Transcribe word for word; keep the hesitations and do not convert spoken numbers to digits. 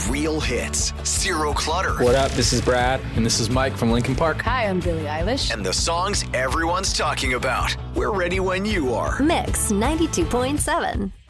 Real hits, zero clutter. What up? This is Brad, and this is Mike from Linkin Park. Hi, I'm Billie Eilish. And the songs everyone's talking about. We're ready when you are. Mix ninety-two point seven.